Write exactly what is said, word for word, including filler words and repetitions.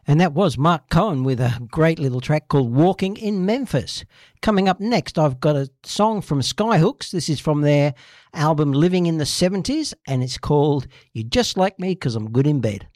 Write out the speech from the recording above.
And that was Mark Cohen with a great little track called Walking in Memphis. Coming up next, I've got a song from Skyhooks. This is from their album Living in the seventies, and it's called You Just Like Me 'Cause I'm Good in Bed.